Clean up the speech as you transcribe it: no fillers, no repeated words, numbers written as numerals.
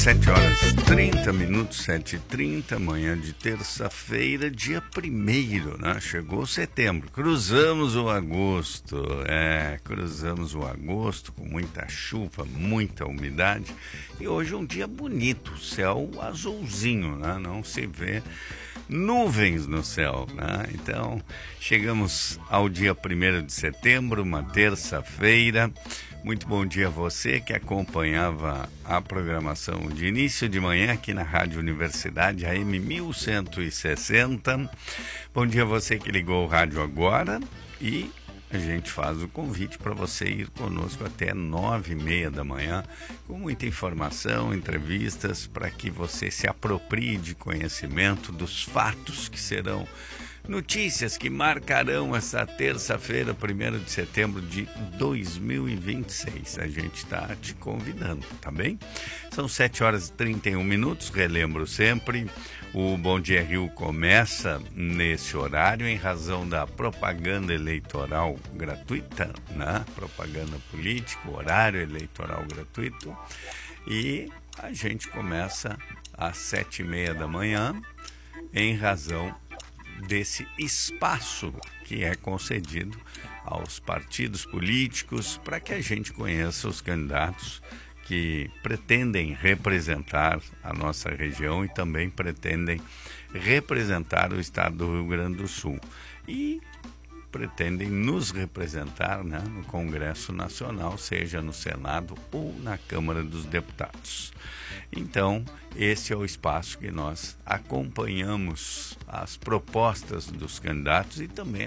7h30, 7h30, manhã de terça-feira, dia 1º, né? Chegou setembro, cruzamos o agosto, cruzamos o agosto com muita chuva, muita umidade, e hoje é um dia bonito, céu azulzinho, né? Não se vê nuvens no céu, né? Então, chegamos ao dia 1º de setembro, uma terça-feira. Muito bom dia a você que acompanhava a programação de início de manhã aqui na Rádio Universidade AM 1160. Bom dia a você que ligou o rádio agora e a gente faz o convite para você ir conosco até 9h30 da manhã com muita informação, entrevistas, para que você se aproprie de conhecimento dos fatos que serão notícias que marcarão essa terça-feira, 1º de setembro de 2026. A gente está te convidando, tá bem? São 7h31, relembro sempre, o Bom Dia Rio começa nesse horário em razão da propaganda eleitoral gratuita, né? Propaganda política, horário eleitoral gratuito, e a gente começa às 7h30 da manhã em razão desse espaço que é concedido aos partidos políticos para que a gente conheça os candidatos que pretendem representar a nossa região e também pretendem representar o estado do Rio Grande do Sul e pretendem nos representar, né, no Congresso Nacional, seja no Senado ou na Câmara dos Deputados. Então, esse é o espaço que nós acompanhamos as propostas dos candidatos e também